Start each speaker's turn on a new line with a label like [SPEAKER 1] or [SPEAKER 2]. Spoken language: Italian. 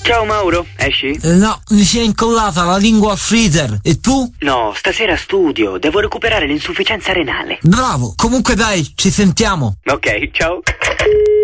[SPEAKER 1] Ciao Mauro, esci?
[SPEAKER 2] No, mi si è incollata la lingua al freezer. E tu?
[SPEAKER 1] No, stasera studio, devo recuperare l'insufficienza renale.
[SPEAKER 2] Bravo, comunque dai, ci sentiamo.
[SPEAKER 1] Ok, ciao.